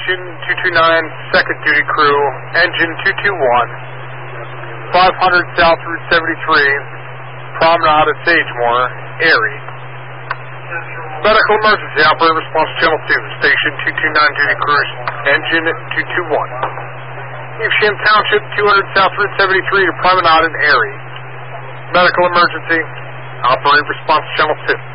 Station 229, second duty crew, engine 221, 500 South Route 73, Promenade at Sagemore, Erie. Medical emergency, operator response channel 2, Station 229 duty crews, engine 221. Evesham Township, 200 South Route 73 to Promenade in Erie. Medical emergency, operator response channel 2.